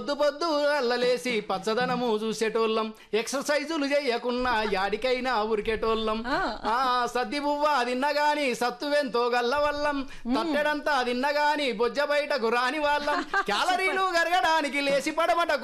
పొద్దు పొద్దు అల్లలేసి పచ్చదనము చూసేటోళ్ళం ఎక్సర్సైజులు చేయకున్నా యాడికైనా ఉరికేటోళ్ళం సద్ది బువ్వ తిన్నగాని సత్తువెంతో గల్లవల్లం తట్టెడంతా తిన్నగాని బొజ్జ బయటకు రాని వాళ్ళం క్యాలరీలు గరగడానికి లేసి పడమట